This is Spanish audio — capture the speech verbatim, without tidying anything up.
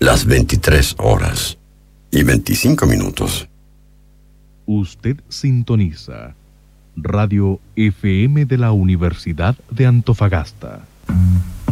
las veintitrés horas y veinticinco minutos. Usted sintoniza Radio F M de la Universidad de Antofagasta.